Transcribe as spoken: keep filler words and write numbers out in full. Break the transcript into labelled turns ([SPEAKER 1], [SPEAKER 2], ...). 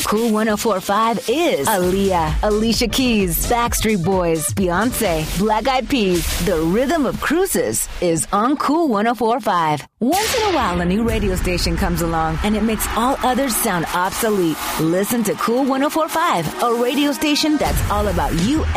[SPEAKER 1] Cool one oh four point five is Aaliyah, Alicia Keys, Backstreet Boys, Beyonce, Black Eyed Peas. The rhythm of cruises is on Cool one oh four point five. Once in a while, a new radio station comes along and it makes all others sound obsolete. Listen to Cool one oh four point five, a radio station that's all about you